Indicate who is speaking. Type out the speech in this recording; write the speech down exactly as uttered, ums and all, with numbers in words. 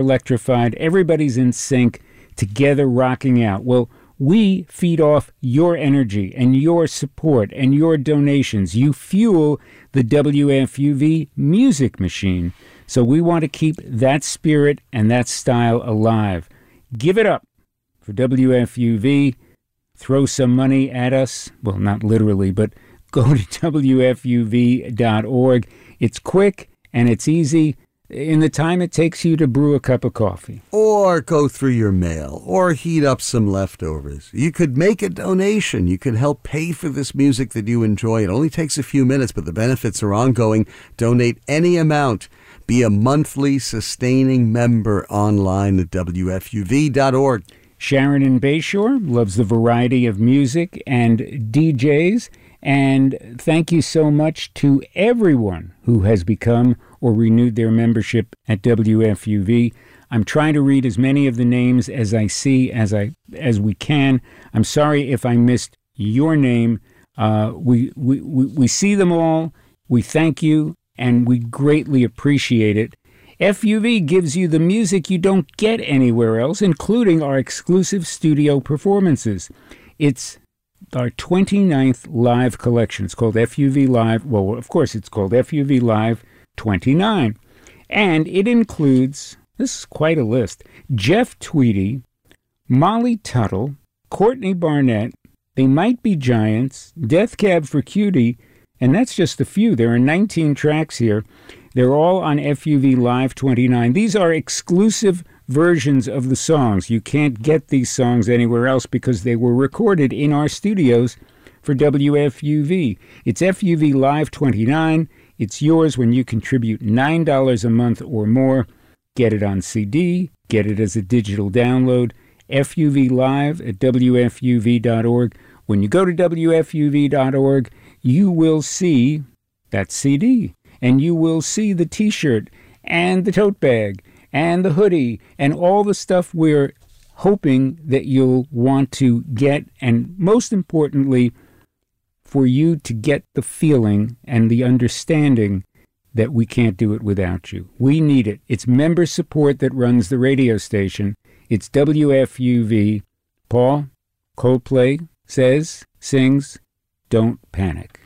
Speaker 1: electrified. Everybody's in sync, together rocking out. Well, we feed off your energy and your support and your donations. You fuel the W F U V music machine. So we want to keep that spirit and that style alive. Give it up for W F U V. Throw some money at us. Well, not literally, but go to W F U V dot org. It's quick and it's easy in the time it takes you to brew a cup of coffee.
Speaker 2: Or go through your mail, or heat up some leftovers. You could make a donation. You could help pay for this music that you enjoy. It only takes a few minutes, but the benefits are ongoing. Donate any amount. Be a monthly sustaining member online at W F U V dot org.
Speaker 1: Sharon in Bayshore loves the variety of music and D Js. And thank you so much to everyone who has become or renewed their membership at W F U V. I'm trying to read as many of the names as I see as I as we can. I'm sorry if I missed your name. Uh, we, we, we, we see them all. We thank you, and we greatly appreciate it. F U V gives you the music you don't get anywhere else, including our exclusive studio performances. It's our twenty-ninth live collection. It's called F U V Live. Well, of course, it's called F U V Live twenty-nine. And it includes, this is quite a list, Jeff Tweedy, Molly Tuttle, Courtney Barnett, They Might Be Giants, Death Cab for Cutie, and that's just a few. There are nineteen tracks here. They're all on F U V Live twenty-nine. These are exclusive versions of the songs. You can't get these songs anywhere else because they were recorded in our studios for W F U V. It's F U V Live twenty-nine. It's yours when you contribute nine dollars a month or more. Get it on C D. Get it as a digital download. F U V Live at W F U V dot org. When you go to W F U V dot org, you will see that C D. And you will see the T-shirt and the tote bag and the hoodie and all the stuff we're hoping that you'll want to get. And most importantly, for you to get the feeling and the understanding that we can't do it without you. We need it. It's member support that runs the radio station. It's W F U V. Paul, Coldplay says, sings, don't panic.